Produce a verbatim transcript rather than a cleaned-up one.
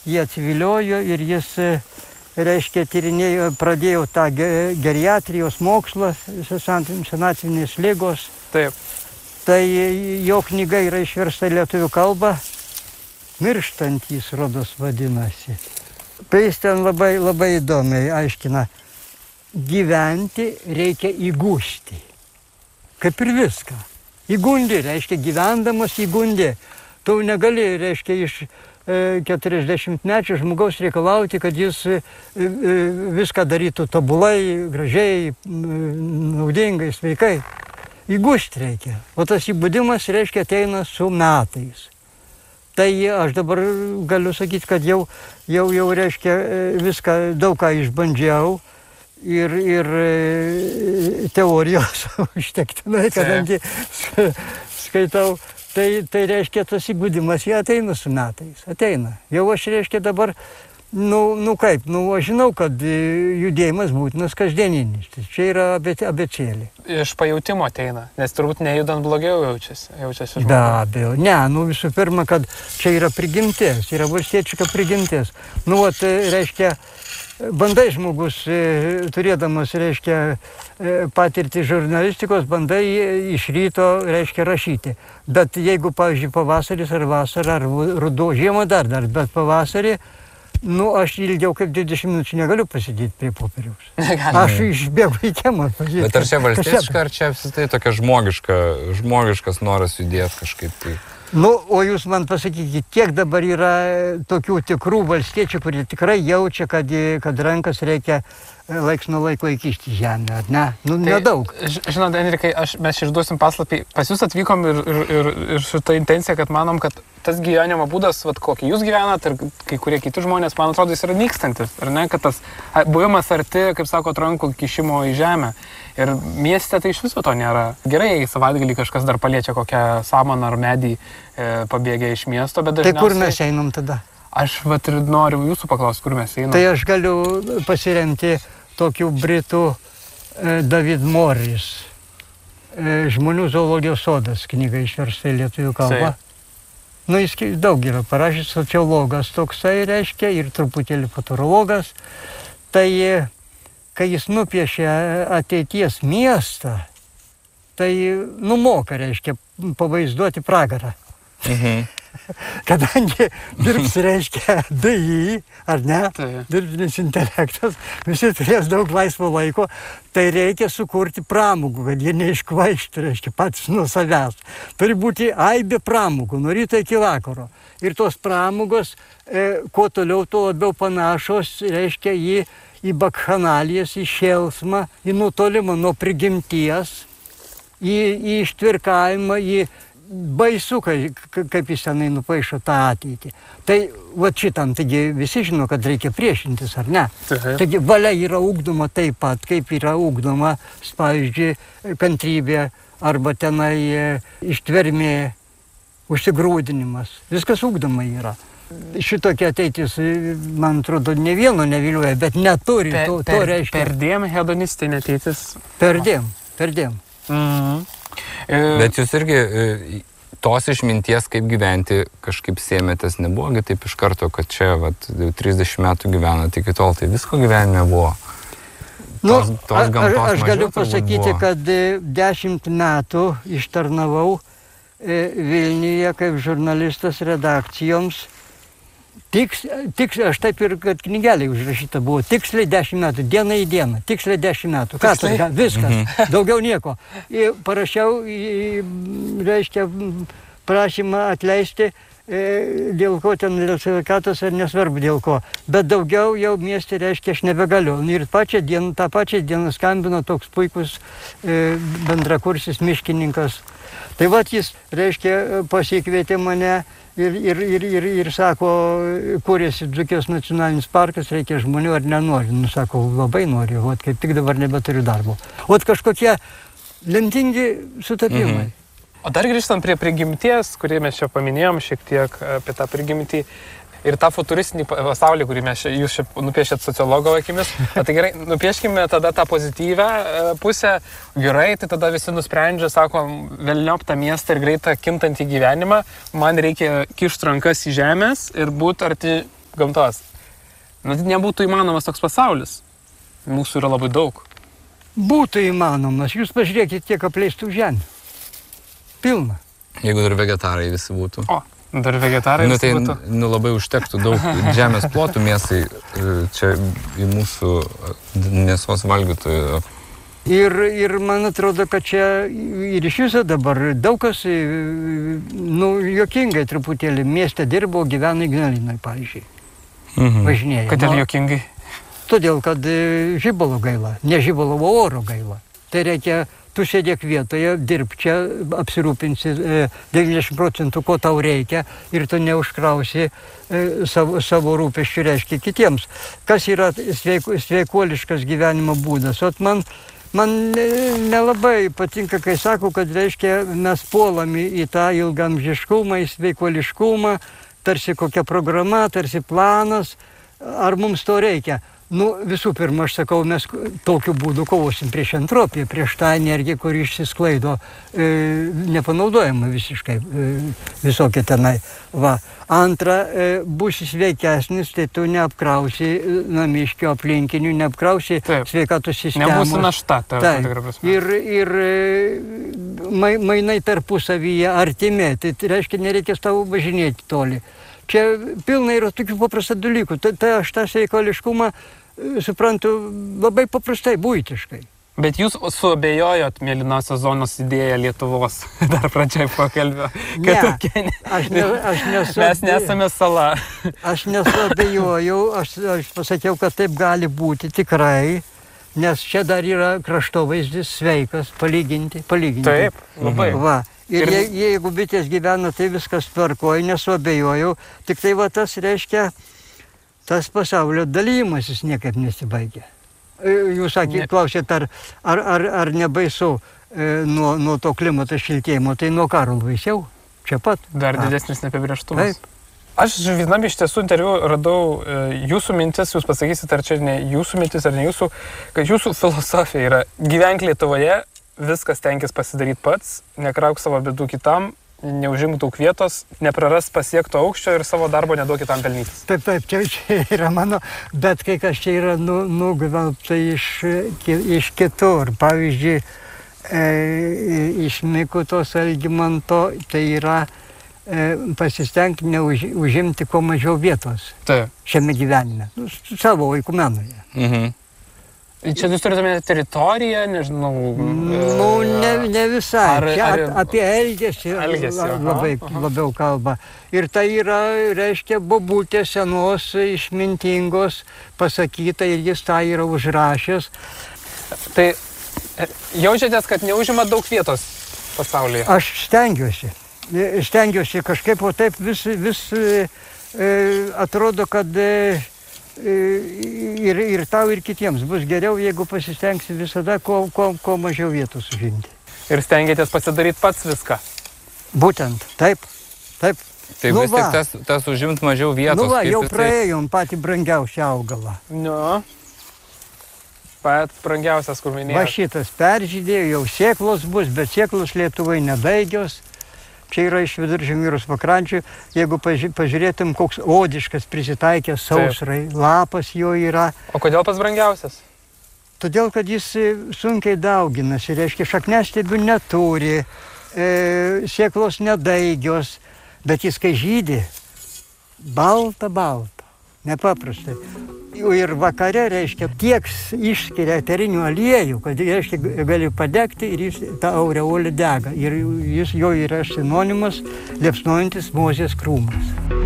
jie atsiviliojo ir jis, reiškia, tyrinėjo, pradėjo tą geriatrijos mokslą, senatvinės ligos. Taip. Tai jo knyga yra išversta į lietuvių kalbą, Mirštantys rodos vadinasi. Tai jis ten labai, labai įdomiai aiškina, gyventi reikia įgūsti, kaip ir viską. Įgundi, reiškia, gyvendamas įgundi. Tu negali, reiškia, iš keturiasdešimtmečio žmogaus reikalauti, kad jis viską darytų tobulai, gražiai, naudingai, sveikai. Įgūsti reikia. O tas įbūdimas, reiškia, ateina su metais. Tai aš dabar galiu sakyti, kad jau, jau, jau reiškia, viską, daug ką išbandžiau ir, ir teorijos užtektinai, kadangi skaitau. Tai, tai reiškia, tas įgūdimas, jie ateina su metais, ateina. Jau aš, reiškia, dabar, nu, nu kaip, nu, aš žinau, kad judėjimas būtinas kasdieninis. Tai čia yra abėcėlė. Iš pajautimo ateina, nes turbūt nejudant blogiau jaučiasi. jaučiasi Be abejo, ne, nu visų pirma, kad čia yra prigimtis, yra valstiečių prigimtis. Nu, vat, reiškia, bandai žmogus, turėdamas, reiškia, patirtį žurnalistikos, bandai iš ryto, reiškia, rašyti. Bet jeigu, pavyzdžiui, pavasaris ar vasara, ar ruduo, žiemą dar dar, bet pavasarį, nu, aš ilgiau kaip dvidešimt minučių negaliu pasidėti prie popieriaus. Aš išbėgu į kiemą pažiūrėti. Bet ar čia valstietiška, ar čia apsitai tokia žmogiška, žmogiškas noras judėti kažkaip tai? Nu, o jūs man pasakykite, kiek dabar yra tokių tikrų valstiečių, kurie tikrai jaučia, kad, kad rankas reikia laiks nuo laiko įkišti žemę, ar ne? Nu, tai, nedaug. Žinot, Enrikai, aš, mes išduosim paslapį. Pas jūs atvykom ir, ir, ir, ir su ta intencija, kad manom, kad tas gyvenimo būdas, vat, kokį jūs gyvenat ir kai kurie kiti žmonės, man atrodo, jis yra nykstantis. Ar ne? Kad tas buvimas arti, kaip sako, rankų kišimo į žemę. Ir mieste tai iš viso to nėra. Gerai, jei savaitgalį kažkas dar paliečia kokią samaną ar medį e, pabėgę iš miesto, bet dažniausiai... Tai kur mes einam tada? Aš vat ir noriu jūsų paklausti, kur mes einam. Tai aš galiu pasiremti tokių britų e, David Morris, e, Žmonių zoologijos sodas, knyga išversta į lietuvių kalbą. Nu, jis daug yra parašęs, sociologas toksai reiškia ir truputėlį futurologas. Tai kai jis nupiešė ateities miestą, tai numoka, reiškia, pavaizduoti pragarą. Mhm. Kadangi dirbs, reiškia, D I, ar ne, dirbtinis intelektas, visi turės daug laisvo laiko, tai reikia sukurti pramogų, kad jie neiškvaištų, reiškia, patys nuo savęs. Turi būti aibė pramogų, nuo ryto iki vakaro. Ir tos pramogos, e, kuo toliau, tuo labiau panašos, reiškia, į, į bakchanalijas, į šėlsmą, į nutolimą nuo prigimties, į, į ištvirkavimą, į baisu, kaip jis tenai nupaišo tą ateitį. Tai va šitam, taigi visi žino, kad reikia priešintis, ar ne? Taip. Taigi valia yra ugdoma taip pat, kaip yra ugdoma, pavyzdžiui, kantrybė arba tenai ištvermė, užsigrūdinimas. Viskas ugdoma yra. Šitokia ateitis, man atrodo, ne vieno nevilioja, bet neturi. Per, to, per, to reiškia. Perdėm hedonistinė ateitis. Perdėm, perdėm. Mhm. Bet jūs irgi tos išminties, kaip gyventi, kažkaip sėmėtės, nebuvogi taip iš karto, kad čia vat, trisdešimt metų gyvenat iki tol, tai visko gyvenime buvo. Tos, nu, tos gamtos aš mažiau, galiu pasakyti, buvo. kad dešimt metų ištarnavau Vilniuje kaip žurnalistas redakcijoms. Tiks, tiks, aš taip ir, kad knygelė užrašyta buvo, tiksliai dešimt metų, diena į dieną, tiksliai dešimt metų. Ką tai, viskas, mhm. Daugiau nieko. Ir parašiau, reiškia, prašymą atleisti, dėl ko ten, dėl sveikatos ar nesvarbu dėl ko. Bet daugiau jau mieste, reiškia, aš nebegaliu. Ir pačią dieną, tą pačią dieną skambino toks puikus bendrakursis miškininkas. Tai vat jis, reiškia, pasikvietė mane ir, ir, ir, ir, ir sako, kūrėsi Dzūkijos nacionalinis parkas, reikia žmonių ar nenori. Nu, sako, labai noriu, vat kaip tik dabar nebeturiu darbo. Vat kažkokie lemtingi sutapimai. Mhm. O dar grįžtant prie prigimties, kurį mes čia paminėjom šiek tiek apie tą prigimtį ir tą futuristinį pasaulį, kurį mes čia, jūs čia nupiešėt sociologo akimis. Tai gerai, nupieškime tada tą pozityvę pusę. Gerai, tai tada visi nusprendžia, sako, velniop tą miestą ir greitą kintantį gyvenimą. Man reikia kišti rankas į žemės ir būti arti gamtos. Nu, nebūtų įmanomas toks pasaulis. Mūsų yra labai daug. Būtų įmanomas. Jūs pažiūrėkite, kiek apleistų žemė. Pilna. Jeigu dar vegetarai visi būtų. O, dar vegetarai nu, visi tai, būtų. Nu, labai užtektų daug žemės plotų mėsai čia į mūsų mėsos valgytojų. Ir, ir man atrodo, kad čia ir iš viso dabar daug kas, nu, juokingai truputėlį mieste dirbo, gyvena Ignalinai, pavyzdžiui. Mhm. Važinėja. Kodėl juokingai? Todėl, kad žibalo gaila, ne žibalo, o oro gaila. Tai reikia, tu sėdėk vietoje, dirb čia, apsirūpinsi devyniasdešimt procentų, ko tau reikia ir tu neužkrausi savo, savo rūpesčių, reiškia, kitiems. Kas yra sveik, sveikuoliškas gyvenimo būdas? Ot man, man nelabai patinka, kai sako, kad, reiškia, mes puolami į tą ilgamžiškumą, į sveikuoliškumą, tarsi kokia programa, tarsi planas, ar mums to reikia. Nu, visų pirma, aš sakau, mes tokiu būdu kovosim prieš entropiją, prieš tą energiją, kuri išsisklaido, e, nepanaudojama visiškai, e, visokia tenai. Va. Antra, e, būsi sveikesnis, tai tu neapkrausi namiškių aplinkinių, neapkrausi Taip. sveikatos sistemos. Nebūsi našta, ta, Taip. Ir, ir mai, mainai tarpusavyje artimi, tai reiškia, nereikės tau važinėti toli. Čia pilna yra tokių paprastų dalykų. Tai, tai aš tą sveikuoliškumą suprantu labai paprastai, buitiškai. Bet jūs suabejojot mėlynosios zonos idėją Lietuvos dar pradžiai pokalbio. Ne, aš, ne, aš nesu... Mes nesame sala. Aš nesuabejojau, aš, aš pasakiau, kad taip gali būti tikrai, nes čia dar yra kraštovaizdis sveikas, palyginti, palyginti. Taip, labai. Va. Ir, ir je, jeigu bitės gyvena, tai viskas tvarkoja, nesuabejojau. Tik tai va tas reiškia, tas pasaulio dalymasis niekaip nesibaigia. Jūs sakė, ne. klausėt, ar, ar, ar, ar nebaisu e, nuo, nuo to klimato šiltėjimo, tai nuo karo baisiau, čia pat. Dar didesnis neapibrėžtumas. Taip. Aš vienam iš tiesų interviu radau e, jūsų mintis, jūs pasakysit, ar čia ne jūsų mintis, ar ne jūsų, kad jūsų filosofija yra gyvenk Lietuvoje, viskas tenkis pasidaryti pats, nekrauk savo bėdų kitam, neužimk daug vietos, nepraras pasiekto aukščio ir savo darbo neduok kitam pelnytis. Taip, taip, čia, čia yra mano, bet kai kas čia yra nu, nugvelbta iš, iš kitur. Pavyzdžiui, e, iš Mikutos Algimanto, tai yra e, pasistengti neužimti kuo mažiau vietos taip. Šiame gyvenime, nu, savo vaikų menoje. Mhm. Čia jūs turite teritoriją, nežinau... Nu, ne, ne visai. Ar, čia ar, apie elgesį, elgesį labai, aha. labiau kalba. Ir tai yra, reiškia, bobutė senos, išmintingos, pasakyta ir jis tą yra užrašęs. Tai jaučiatės, kad neužima daug vietos pasaulyje? Aš stengiuosi. Stengiuosi kažkaip, o taip vis, vis e, atrodo, kad... E, Ir, ir tau, ir kitiems bus geriau, jeigu pasistengsi visada, kuo, kuo, kuo mažiau vietos užimti. Ir stengiatės pasidaryti pats viską? Būtent, taip, taip. Tai nu vis va. tik tas, tas užimt mažiau vietos. Nu va, jau praėjom patį brangiausią augalą. Nu, pat brangiausias, kur minėjau. Va šitas peržydėjo, jau sėklos bus, bet sėklos Lietuvai nedaigios. Čia yra iš Viduržemio jūros pakrančių, jeigu pažiūrėtum, koks odiškas prisitaikęs sausrai, Taip. lapas jo yra. O kodėl pas brangiausias? Todėl, kad jis sunkiai dauginasi, reiškia, šakniastiebių neturi, e, sėklos nedaigios, bet jis kai žydi, balta, balta, nepaprastai. Ir vakare, reiškia, tiek išskiria eterinių aliejų, kad, reiškia, gali padegti ir jis tą aureolę dega. Ir jis jo yra sinonimas liepsnojantis Mozės krūmas.